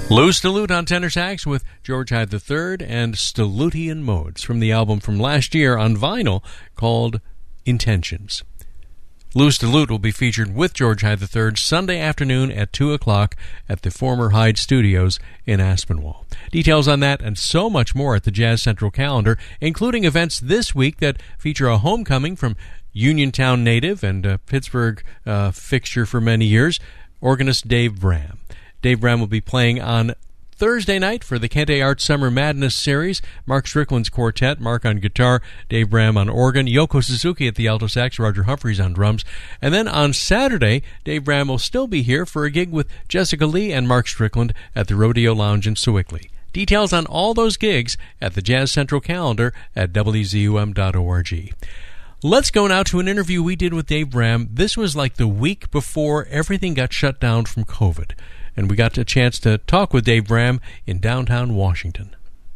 Lou Stillute on tenor sax with George Hyde III and Stillutian Modes from the album from last year on vinyl called Intentions. Lou Stillute will be featured with George Hyde III Sunday afternoon at 2 o'clock at the former Hyde Studios in Aspinwall. Details on that and so much more at the Jazz Central calendar, including events this week that feature a homecoming from Uniontown native and a Pittsburgh fixture for many years, organist Dave Bram. Dave Bram will be playing on Thursday night for the Kente Arts Summer Madness Series. Mark Strickland's quartet, Mark on guitar, Dave Bram on organ, Yoko Suzuki at the alto sax, Roger Humphreys on drums. And then on Saturday, Dave Bram will still be here for a gig with Jessica Lee and Mark Strickland at the Rodeo Lounge in Sewickley. Details on all those gigs at the Jazz Central calendar at wzum.org. Let's go now to an interview we did with Dave Bram. This was like the week before everything got shut down from COVID. And we got a chance to talk with Dave Bram in downtown Washington.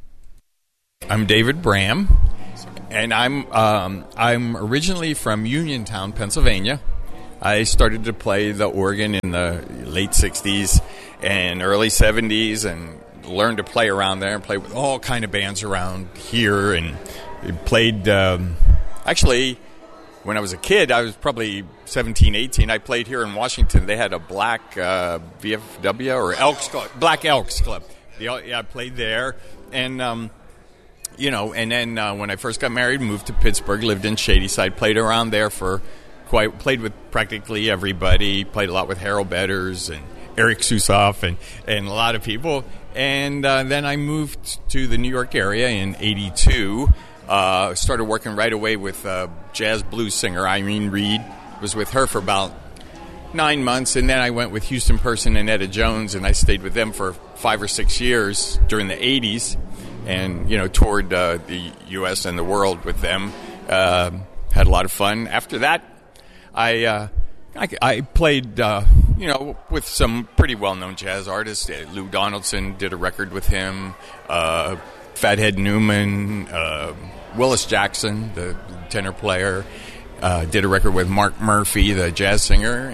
I'm David Bram, and I'm originally from Uniontown, Pennsylvania. I started to play the organ in the late 60s and early 70s and learned to play around there and play with all kind of bands around here. And played, actually, when I was a kid, I was probably 17, 18. I played here in Washington. They had a black VFW or Elks Club, Black Elks Club. Yeah, I played there. And, and then when I first got married, moved to Pittsburgh, lived in Shadyside, played around there played with practically everybody, played a lot with Harold Betters and Eric Susoff and a lot of people. And then I moved to the New York area in 82. Started working right away with jazz blues singer Irene Reed. Was with her for about 9 months, and then I went with Houston Person and Etta Jones, and I stayed with them for 5 or 6 years during the 80s, and toured the U.S. and the world with them. Had a lot of fun. After that, I played with some pretty well-known jazz artists. Lou Donaldson did a record with him. Fathead Newman, Willis Jackson, the tenor player, did a record with Mark Murphy, the jazz singer,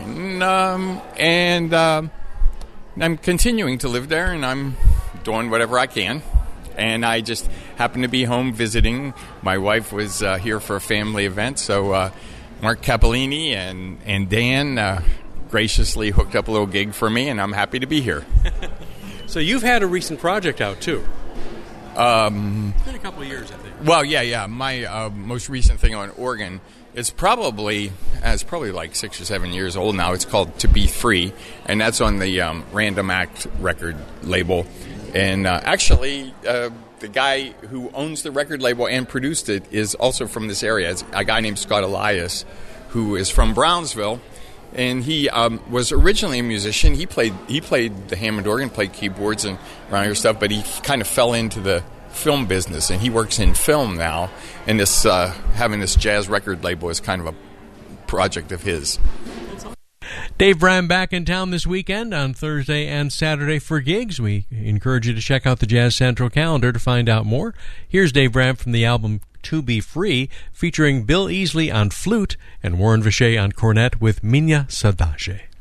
and I'm continuing to live there, and I'm doing whatever I can. And I just happened to be home visiting. My wife was here for a family event, so Mark Cappellini and Dan graciously hooked up a little gig for me, and I'm happy to be here. So you've had a recent project out, too. It's been a couple of years, I think. Well, yeah. My most recent thing on organ is probably like 6 or 7 years old now. It's called To Be Free, and that's on the Random Act record label. And actually, the guy who owns the record label and produced it is also from this area. It's a guy named Scott Elias, who is from Brownsville. And he was originally a musician. He played the Hammond organ, played keyboards and around here stuff, but he kind of fell into the film business, and he works in film now. And this having this jazz record label is kind of a project of his. Dave Bram back in town this weekend on Thursday and Saturday for gigs. We encourage you to check out the Jazz Central calendar to find out more. Here's Dave Bram from the album To Be Free, featuring Bill Easley on flute and Warren Vichet on cornet with Minya Sadashe.